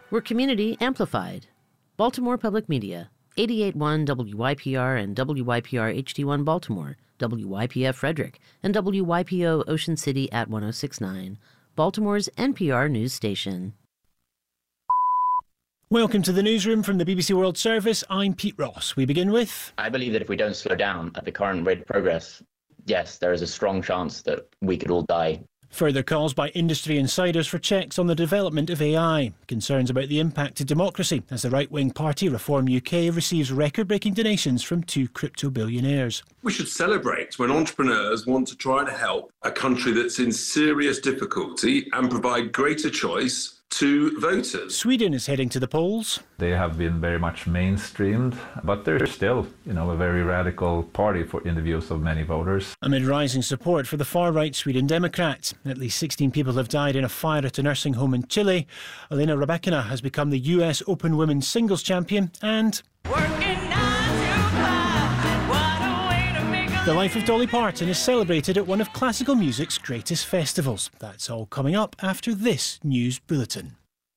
We're community amplified. Baltimore Public Media, 88.1 WYPR and WYPR HD1 Baltimore, WYPF Frederick, and WYPO Ocean City at 106.9, Baltimore's NPR news station. Welcome to the newsroom from the BBC World Service. I'm Pete Ross. We begin with... I believe that if we don't slow down at the current rate of progress, yes, there is a strong chance that we could all die. Further calls by industry insiders for checks on the development of AI. Concerns about the impact to democracy as the right-wing party Reform UK receives record-breaking donations from 2 crypto billionaires. We should celebrate when entrepreneurs want to try to help a country that's in serious difficulty and provide greater choice to voters. Sweden is heading to the polls. They have been very much mainstreamed, but they're still, a very radical party in the views of many voters. Amid rising support for the far-right Sweden Democrats. At least 16 people have died in a fire at a nursing home in Chile. Elena Rybakina has become the US Open Women's Singles Champion, and... The life of Dolly Parton is celebrated at one of classical music's greatest festivals. That's all coming up after this news bulletin.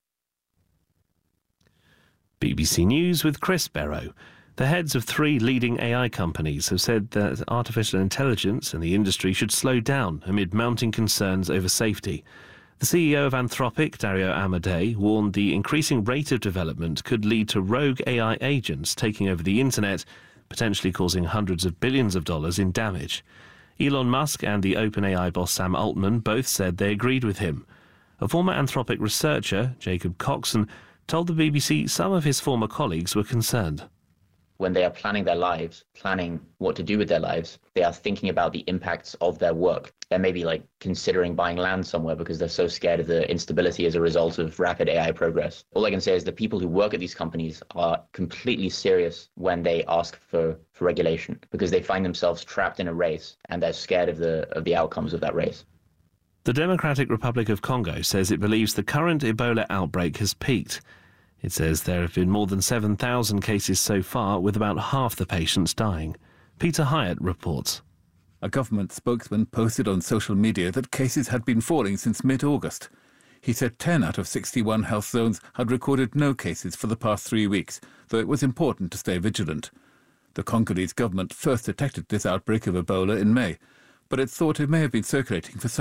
BBC News with Chris Barrow. The heads of 3 leading AI companies have said that artificial intelligence and the industry should slow down amid mounting concerns over safety. The CEO of Anthropic, Dario Amodei, warned the increasing rate of development could lead to rogue AI agents taking over the internet, potentially causing hundreds of billions of dollars in damage. Elon Musk and the OpenAI boss Sam Altman both said they agreed with him. A former Anthropic researcher, Jacob Coxon, told the BBC some of his former colleagues were concerned. When they are planning their lives, planning what to do with their lives, they are thinking about the impacts of their work. They're maybe considering buying land somewhere because they're so scared of the instability as a result of rapid AI progress. All I can say is the people who work at these companies are completely serious when they ask for regulation, because they find themselves trapped in a race and they're scared of the outcomes of that race. The Democratic Republic of Congo says it believes the current Ebola outbreak has peaked. It says there have been more than 7,000 cases so far, with about half the patients dying. Peter Hyatt reports. A government spokesman posted on social media that cases had been falling since mid-August. He said 10 out of 61 health zones had recorded no cases for the past 3 weeks, though it was important to stay vigilant. The Congolese government first detected this outbreak of Ebola in May, but it thought it may have been circulating for some